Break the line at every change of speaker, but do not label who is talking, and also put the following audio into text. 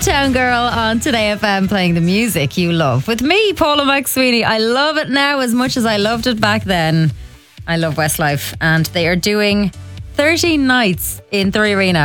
Uptown Girl on Today FM, playing the music you love. With me, Paula McSweeney. I love it now as much as I loved it back then. I love Westlife, and they are doing 30 nights in Three Arena.